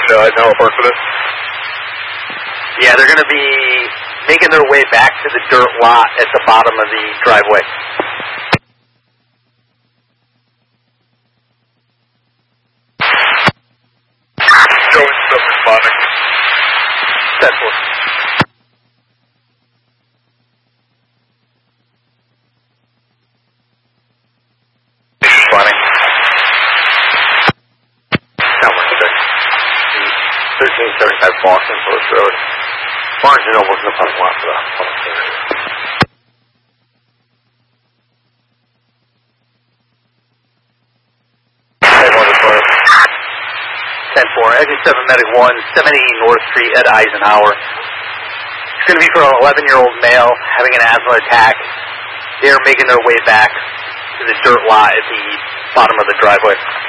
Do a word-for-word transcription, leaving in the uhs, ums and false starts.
to Eisenhower Park for this? Yeah, they're going to be making their way back to the dirt lot at the bottom of the driveway. Joe and stuff responding. ten four. Responding. thirteen seventy-five Boston Post Road. Barnes and Noble's in the parking lot for the public service. ten four, exit seven Medic one, seven eighty North Street at Eisenhower. It's going to be for an eleven-year-old male having an asthma attack. They're making their way back to the dirt lot at the bottom of the driveway.